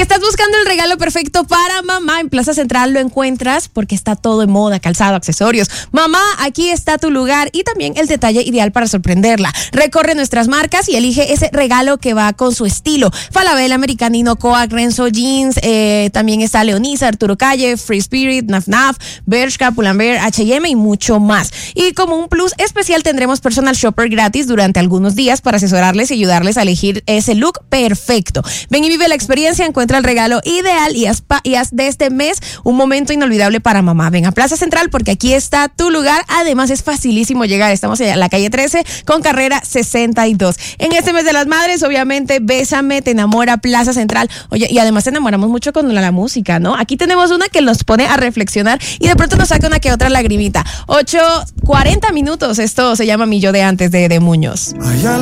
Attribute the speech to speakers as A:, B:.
A: estás buscando el regalo perfecto para mamá, en Plaza Central lo encuentras porque está todo en moda, calzado, accesorios. Mamá, aquí está tu lugar y también el detalle ideal para sorprenderla. Recorre nuestras marcas y elige ese regalo que va con su estilo. Falabella, Americanino, Coac, Renzo Jeans, también está Leonisa, Arturo Calle, Free Spirit, Naf Naf, Bershka, Pull&Bear, H&M y mucho más. Y como un plus especial tendremos personal shopper gratis durante algunos días para asesorarles y ayudarles a elegir ese look perfecto. Ven y vive la experiencia, encuentra el regalo ideal y haz de este mes un momento inolvidable para mamá. Ven a Plaza Central porque aquí está tu lugar. Además es facilísimo llegar. Estamos en la calle 13 con carrera 62. En este mes de las madres, obviamente, Bésame, Te Enamora, Plaza Central. Oye, y además te enamoramos mucho con la música, ¿no? Aquí tenemos una que nos pone a reflexionar y de pronto nos saca una que otra lagrimita. 8:40 minutos. Esto se llama Mi Yo de Antes de Muñoz.